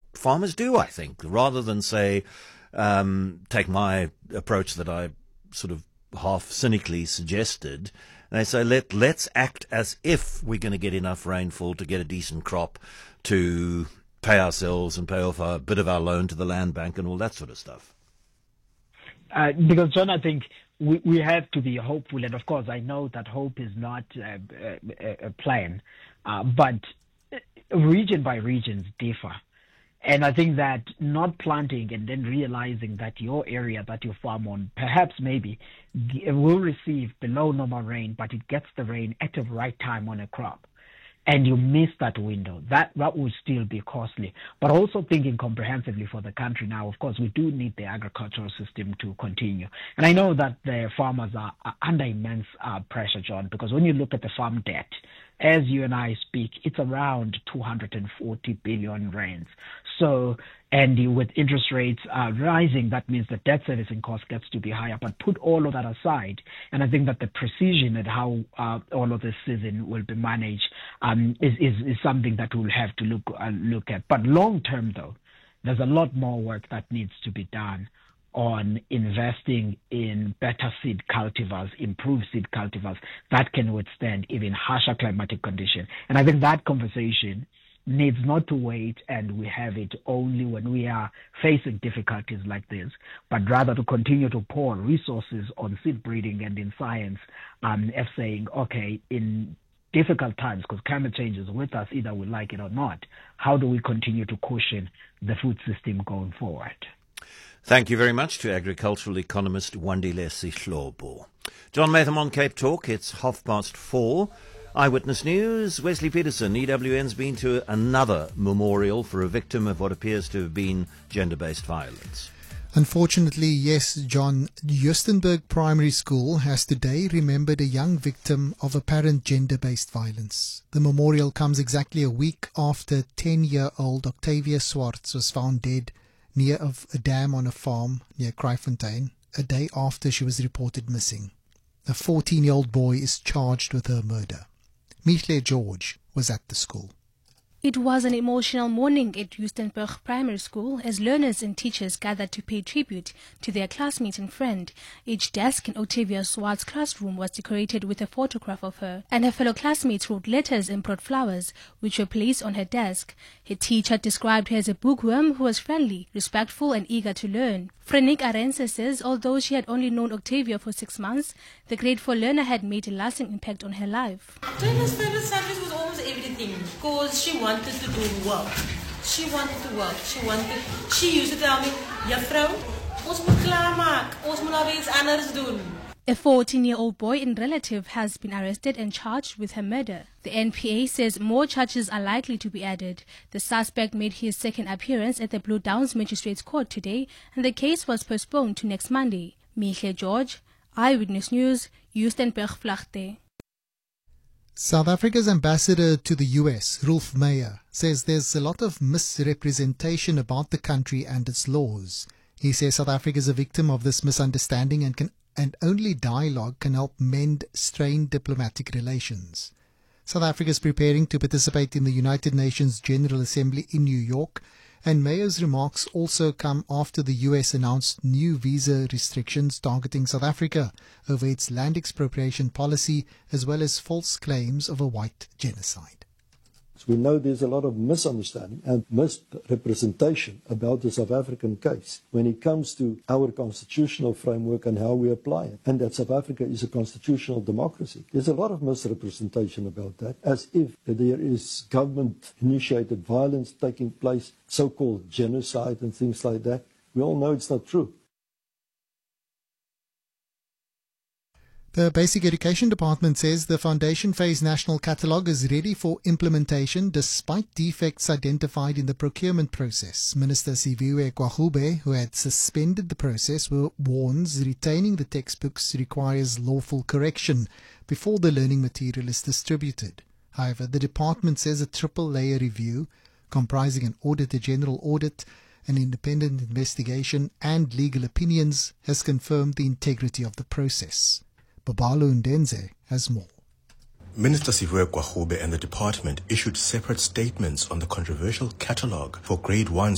farmers do, I think, rather than say, take my approach that I sort of half cynically suggested. They say, let's act as if we're going to get enough rainfall to get a decent crop, to pay ourselves and pay off a bit of our loan to the land bank and all that sort of stuff. Because, John, I think we have to be hopeful. And, of course, I know that hope is not a plan. But region by regions differ. And I think that not planting and then realizing that your area that you farm on perhaps maybe will receive below normal rain, but it gets the rain at the right time on a crop, and you miss that window, that will still be costly. But also thinking comprehensively for the country now, of course, we do need the agricultural system to continue. And I know that the farmers are under immense pressure, John, because when you look at the farm debt, as you and I speak, it's around 240 billion rands. So, and with interest rates rising, that means the debt servicing cost gets to be higher. But put all of that aside, and I think that the precision at how all of this season will be managed is something that we'll have to look at. But long term, though, there's a lot more work that needs to be done on investing in better seed cultivars, improved seed cultivars that can withstand even harsher climatic conditions. And I think that conversation needs not to wait and we have it only when we are facing difficulties like this, but rather to continue to pour resources on seed breeding and in science, as saying, okay, in difficult times, because climate change is with us, either we like it or not, how do we continue to cushion the food system going forward? Thank you very much to agricultural economist Wandile Sihlobo. John Maytham on Cape Talk. It's 4:30. Eyewitness News. Wesley Peterson, EWN's been to another memorial for a victim of what appears to have been gender-based violence. Unfortunately, yes, John, Justenburg Primary School has today remembered a young victim of apparent gender-based violence. The memorial comes exactly a week after 10-year-old Octavia Swartz was found dead near a dam on a farm near Kraaifontein, a day after she was reported missing. A 14-year-old boy is charged with her murder. Michle George was at the school. It was an emotional morning at Justenburg Primary School as learners and teachers gathered to pay tribute to their classmate and friend. Each desk in Octavia Swartz's classroom was decorated with a photograph of her, and her fellow classmates wrote letters and brought flowers, which were placed on her desk. Her teacher described her as a bookworm who was friendly, respectful, and eager to learn. Frenik Arense says although she had only known Octavia for 6 months, the grade 4 learner had made a lasting impact on her life. Octavia's favorite subject was almost everything because she wanted to do work. She wanted to work. She used to tell me, Juffrou, ons moet klaarmaak. Ons moet nou iets anders doen. A 14-year-old boy and relative has been arrested and charged with her murder. The NPA says more charges are likely to be added. The suspect made his second appearance at the Blue Downs Magistrates Court today, and the case was postponed to next Monday. Michle George, Eyewitness News, Justenburg Vlachte. South Africa's ambassador to the US, Rolf Meyer, says there's a lot of misrepresentation about the country and its laws. He says South Africa is a victim of this misunderstanding and only dialogue can help mend strained diplomatic relations. South Africa is preparing to participate in the United Nations General Assembly in New York, and Meyer's remarks also come after the US announced new visa restrictions targeting South Africa over its land expropriation policy as well as false claims of a white genocide. We know there's a lot of misunderstanding and misrepresentation about the South African case when it comes to our constitutional framework and how we apply it, and that South Africa is a constitutional democracy. There's a lot of misrepresentation about that, as if there is government-initiated violence taking place, so-called genocide and things like that. We all know it's not true. The Basic Education Department says the Foundation Phase National Catalogue is ready for implementation despite defects identified in the procurement process. Minister Siviwe Kwagube, who had suspended the process, warns retaining the textbooks requires lawful correction before the learning material is distributed. However, the department says a triple-layer review comprising an Auditor General audit, an independent investigation and legal opinions has confirmed the integrity of the process. Babalo Ndenze has more. Minister Siviwe Kwagube and the department issued separate statements on the controversial catalogue for grade 1